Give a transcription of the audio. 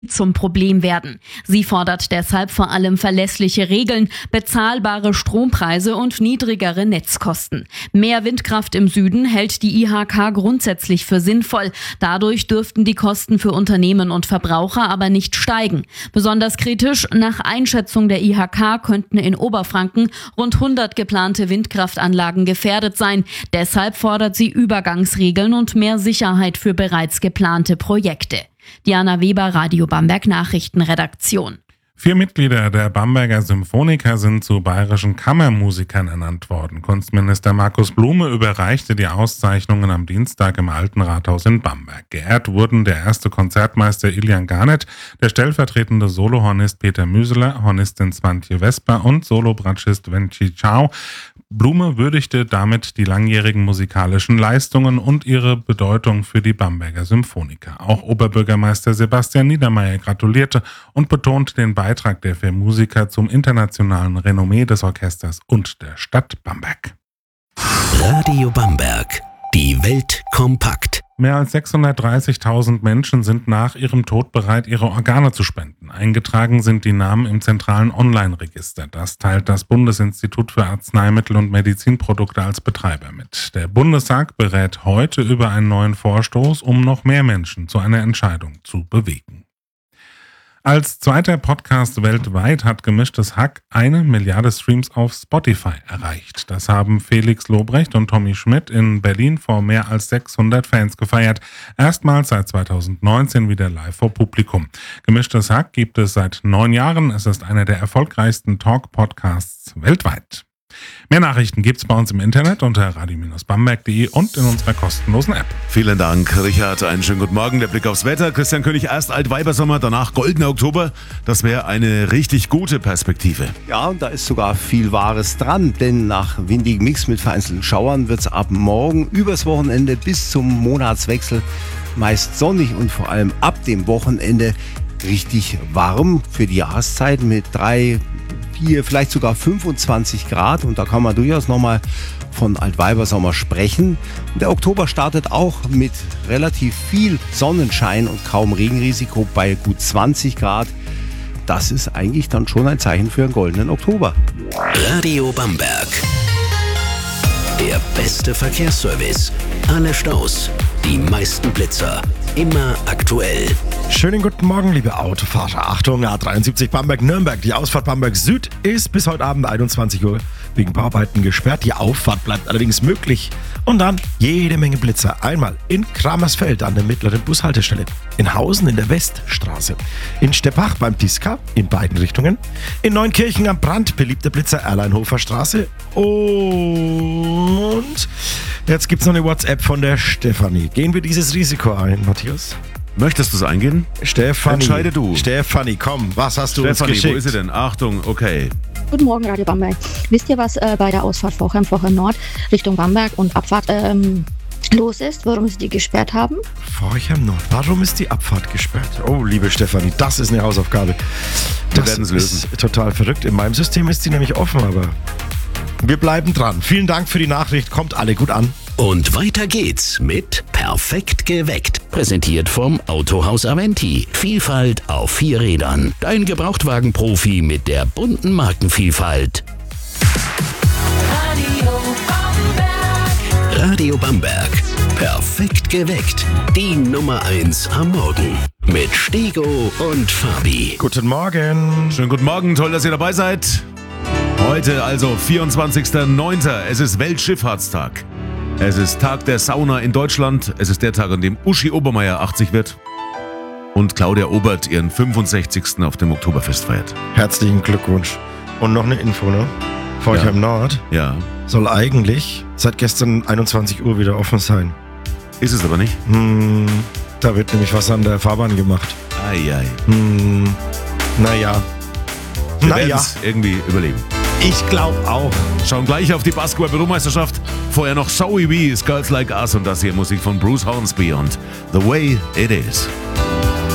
zum Problem werden. Sie fordert deshalb vor allem verlässliche Regeln, bezahlbare Strompreise und niedrigere Netzkosten. Mehr Windkraft im Süden hält die IHK grundsätzlich für sinnvoll. Dadurch dürften die Kosten für Unternehmen und Verbraucher aber nicht steigen. Besonders kritisch: nach Einschätzung der IHK könnten in Oberfranken rund 100 geplante Windkraftanlagen gefährdet sein. Deshalb fordert sie Übergangsregeln und mehr Sicherheit für bereits geplante Projekte. Diana Weber, Radio Bamberg Nachrichtenredaktion. 4 Mitglieder der Bamberger Symphoniker sind zu bayerischen Kammermusikern ernannt worden. Kunstminister Markus Blume überreichte die Auszeichnungen am Dienstag im Alten Rathaus in Bamberg. Geehrt wurden der erste Konzertmeister Ilian Garnet, der stellvertretende Solohornist Peter Müseler, Hornistin Swantje Vesper und Solobratschist Wenqi Chao. Blume würdigte damit die langjährigen musikalischen Leistungen und ihre Bedeutung für die Bamberger Symphoniker. Auch Oberbürgermeister Sebastian Niedermeyer gratulierte und betont den Beitrag der 4 Musiker zum internationalen Renommee des Orchesters und der Stadt Bamberg. Radio Bamberg. Die Welt kompakt. Mehr als 630.000 Menschen sind nach ihrem Tod bereit, ihre Organe zu spenden. Eingetragen sind die Namen im zentralen Online-Register. Das teilt das Bundesinstitut für Arzneimittel und Medizinprodukte als Betreiber mit. Der Bundestag berät heute über einen neuen Vorstoß, um noch mehr Menschen zu einer Entscheidung zu bewegen. Als zweiter Podcast weltweit hat Gemischtes Hack 1 Milliarde Streams auf Spotify erreicht. Das haben Felix Lobrecht und Tommy Schmidt in Berlin vor mehr als 600 Fans gefeiert. Erstmals seit 2019 wieder live vor Publikum. Gemischtes Hack gibt es seit 9 Jahren. Es ist einer der erfolgreichsten Talk-Podcasts weltweit. Mehr Nachrichten gibt's bei uns im Internet unter radio-bamberg.de und in unserer kostenlosen App. Vielen Dank, Richard. Einen schönen guten Morgen. Der Blick aufs Wetter. Christian König, erst Altweibersommer, danach goldener Oktober. Das wäre eine richtig gute Perspektive. Ja, und da ist sogar viel Wahres dran, denn nach windigem Mix mit vereinzelten Schauern wird es ab morgen übers Wochenende bis zum Monatswechsel meist sonnig und vor allem ab dem Wochenende richtig warm für die Jahreszeit mit 3, 4, vielleicht sogar 25 Grad, und da kann man durchaus nochmal von Altweibersommer sprechen. Und der Oktober startet auch mit relativ viel Sonnenschein und kaum Regenrisiko bei gut 20 Grad. Das ist eigentlich dann schon ein Zeichen für einen goldenen Oktober. Radio Bamberg. Der beste Verkehrsservice. Alle Staus, die meisten Blitzer. Immer aktuell. Schönen guten Morgen, liebe Autofahrer. Achtung, A73 Bamberg-Nürnberg. Die Ausfahrt Bamberg Süd ist bis heute Abend 21 Uhr wegen Bauarbeiten gesperrt. Die Auffahrt bleibt allerdings möglich. Und dann jede Menge Blitzer. Einmal in Kramersfeld an der mittleren Bushaltestelle, in Hausen in der Weststraße, in Steppach beim Diska in beiden Richtungen, in Neunkirchen am Brand beliebter Blitzer Erleinhofer Straße, und jetzt gibt's noch eine WhatsApp von der Stefanie. Gehen wir dieses Risiko ein, Matthias? Möchtest du es eingehen? Stefanie. Entscheide du. Stefanie, komm, was hast du uns geschickt? Wo ist sie denn? Achtung, okay. Guten Morgen, Radio Bamberg. Wisst ihr, was bei der Ausfahrt Vorheim Nord Richtung Bamberg und Abfahrt los ist? Warum sie die gesperrt haben? Vorheim Nord. Warum ist die Abfahrt gesperrt? Oh, liebe Stefanie, das ist eine Hausaufgabe. Wir werden es lösen. Ist total verrückt. In meinem System ist sie nämlich offen, aber wir bleiben dran. Vielen Dank für die Nachricht. Kommt alle gut an. Und weiter geht's mit Perfekt geweckt. Präsentiert vom Autohaus Aventi. Vielfalt auf 4 Rädern. Dein Gebrauchtwagenprofi mit der bunten Markenvielfalt. Radio Bamberg. Perfekt geweckt. Die Nummer 1 am Morgen. Mit Stego und Fabi. Guten Morgen. Schönen guten Morgen, toll, dass ihr dabei seid. Heute also 24.09. Es ist Weltschifffahrtstag. Es ist Tag der Sauna in Deutschland. Es ist der Tag, an dem Uschi Obermeier 80 wird und Claudia Obert ihren 65. auf dem Oktoberfest feiert. Herzlichen Glückwunsch. Und noch eine Info, ne? Vorheim Nord soll eigentlich seit gestern 21 Uhr wieder offen sein. Ist es aber nicht? Da wird nämlich was an der Fahrbahn gemacht. Eieiei. Naja. Wir werden es irgendwie überleben. Ich glaube auch. Schauen gleich auf die Basketball-Europameisterschaft. Vorher noch Zoe Wees, Girls Like Us und das hier Musik von Bruce Hornsby und The Way It Is.